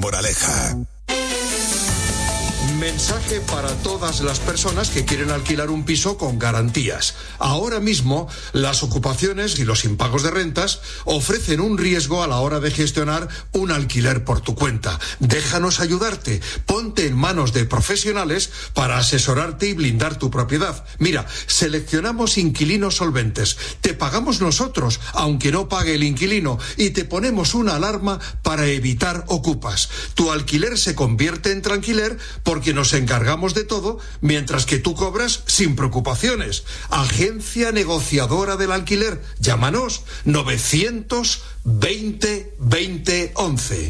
Moraleja. Mensaje para todas las personas que quieren alquilar un piso con garantías. Ahora mismo, las ocupaciones y los impagos de rentas ofrecen un riesgo a la hora de gestionar un alquiler por tu cuenta. Déjanos ayudarte. Ponte en manos de profesionales para asesorarte y blindar tu propiedad. Mira, seleccionamos inquilinos solventes. Te pagamos nosotros, aunque no pague el inquilino, y te ponemos una alarma para evitar ocupas. Tu alquiler se convierte en tranquiler porque nos encargamos de todo, mientras que tú cobras sin preocupaciones. Agencia negociadora del alquiler. Llámanos 920 20 11.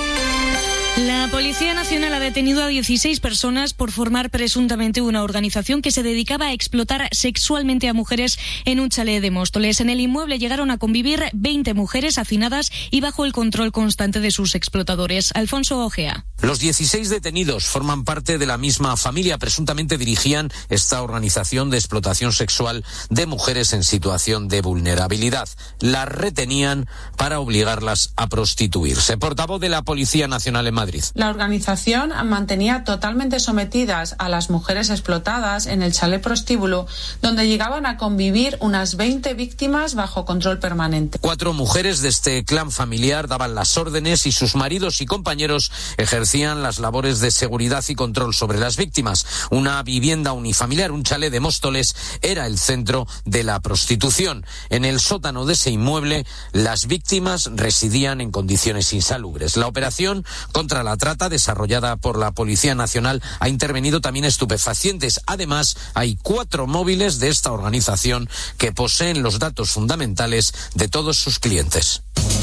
La Policía Nacional ha detenido a 16 personas por formar presuntamente una organización que se dedicaba a explotar sexualmente a mujeres en un chalet de Móstoles. En el inmueble llegaron a convivir 20 mujeres hacinadas y bajo el control constante de sus explotadores. Alfonso Ojea. Los 16 detenidos forman parte de la misma familia. Presuntamente dirigían esta organización de explotación sexual de mujeres en situación de vulnerabilidad. Las retenían para obligarlas a prostituirse. Portavoz de la Policía Nacional en Madrid. La organización mantenía totalmente sometidas a las mujeres explotadas en el chalet prostíbulo, donde llegaban a convivir unas 20 víctimas bajo control permanente. 4 mujeres de este clan familiar daban las órdenes y sus maridos y compañeros ejercían las labores de seguridad y control sobre las víctimas. Una vivienda unifamiliar, un chalet de Móstoles, era el centro de la prostitución. En el sótano de ese inmueble, las víctimas residían en condiciones insalubres. La operación contra la trata, desarrollada por la Policía Nacional, ha intervenido también estupefacientes. Además, hay 4 móviles de esta organización que poseen los datos fundamentales de todos sus clientes.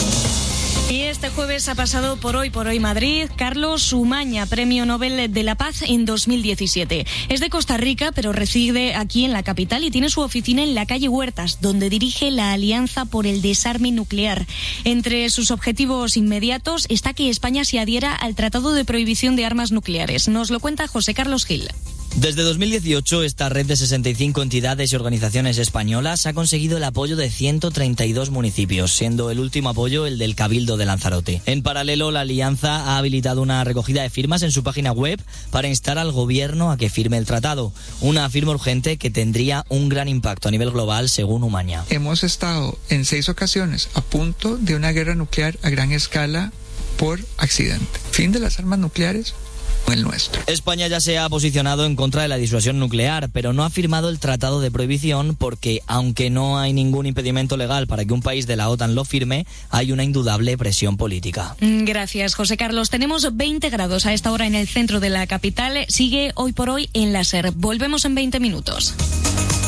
Y este jueves ha pasado por Hoy Madrid Carlos Umaña, Premio Nobel de la Paz en 2017. Es de Costa Rica, pero reside aquí en la capital y tiene su oficina en la calle Huertas, donde dirige la Alianza por el Desarme Nuclear. Entre sus objetivos inmediatos está que España se adhiera al Tratado de Prohibición de Armas Nucleares. Nos lo cuenta José Carlos Gil. Desde 2018, esta red de 65 entidades y organizaciones españolas ha conseguido el apoyo de 132 municipios, siendo el último apoyo el del Cabildo de Lanzarote. En paralelo, la Alianza ha habilitado una recogida de firmas en su página web para instar al gobierno a que firme el tratado. Una firma urgente que tendría un gran impacto a nivel global, según Umaña. Hemos estado en 6 ocasiones a punto de una guerra nuclear a gran escala por accidente. Fin de las armas nucleares. El nuestro. España ya se ha posicionado en contra de la disuasión nuclear, pero no ha firmado el Tratado de Prohibición porque, aunque no hay ningún impedimento legal para que un país de la OTAN lo firme, hay una indudable presión política. Gracias, José Carlos. Tenemos 20 grados a esta hora en el centro de la capital. Sigue Hoy por Hoy en la SER. Volvemos en 20 minutos.